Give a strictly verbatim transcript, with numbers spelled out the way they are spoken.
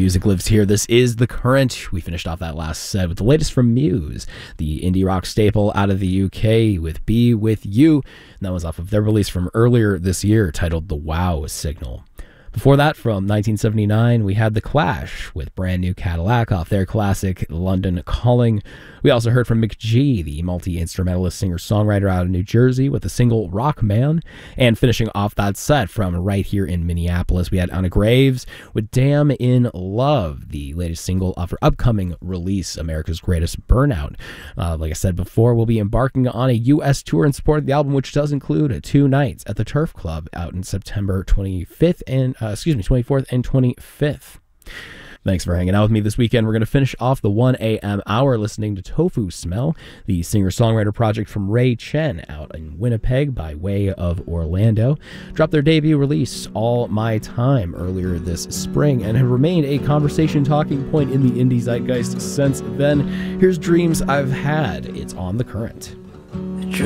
music lives here. This is The Current. We finished off that last set with the latest from Muse, the indie rock staple out of the U K, with Be With You. And that was off of their release from earlier this year titled The Wow Signal. Before that, from nineteen seventy-nine, we had The Clash with Brand New Cadillac off their classic London Calling. We also heard from McGee, the multi-instrumentalist singer-songwriter out of New Jersey, with the single Rock Man. And finishing off that set from right here in Minneapolis, we had Anna Graves with Damn in Love, the latest single off her upcoming release, America's Greatest Burnout. Uh, like I said before, we'll be embarking on a U S tour in support of the album, which does include two nights at the Turf Club out in September twenty-fifth and uh, excuse me, twenty-fourth and twenty-fifth. Thanks for hanging out with me this weekend. We're going to finish off the one a.m. hour listening to Tofu Smell, the singer-songwriter project from Ray Chen out in Winnipeg by way of Orlando. Dropped their debut release, All My Time, earlier this spring and have remained a conversation talking point in the indie zeitgeist since then. Here's Dreams I've Had. It's on The Current.